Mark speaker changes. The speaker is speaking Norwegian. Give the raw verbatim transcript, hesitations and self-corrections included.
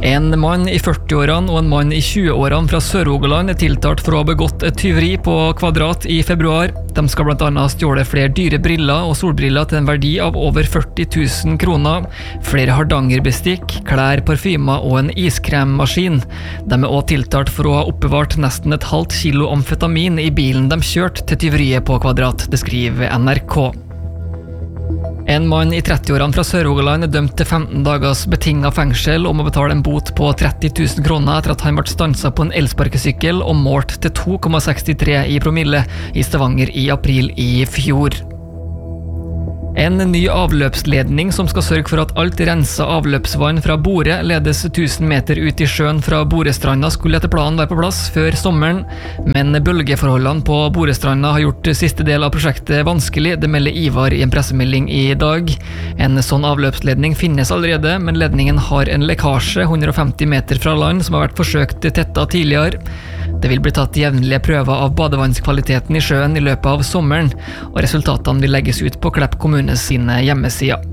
Speaker 1: En mann i førti-årene og en mann i tjue-årene fra Sør-Rogaland er tiltalt for å ha begått et tyveri på Kvadrat i februar. De skal blant annet stjåle flere dyre briller og solbriller til en verdi av over førti tusen kroner, flere hardangerbestikk, klær, parfymer og en iskremmaskin. De er også tiltalt for å ha oppbevart nesten et halvt kilo amfetamin i bilen de kjørte til tyveriet på Kvadrat, det skriver N R K. En mann i tretti-årene fra Sør-Rogaland er dømt til femten dagers betinget fengsel om å betale en bot på tretti tusen kroner etter at han ble stanset på en elsparkesykkel og målt til to komma sekstitre i promille i Stavanger i april i fjor. En ny avløpsledning som skal sørge for at alt renset avløpsvann fra Borre ledes tusen meter ut i sjøen fra Borestranda skulle etter planen være på plass før sommeren, men bølgeforholdene på Borestranda har gjort siste del av prosjektet vanskelig, det melder Ivar i en pressemelding i dag. En sånn avløpsledning finnes allerede, men ledningen har en lekkasje hundre og femti meter fra land som har vært forsøkt tettet tidligere. Det vil bli tatt jevnlige prøver av badevannskvaliteten i sjøen i løpet av sommeren, og resultatene vil legges ut på Klepp kommune sine hjemmesider.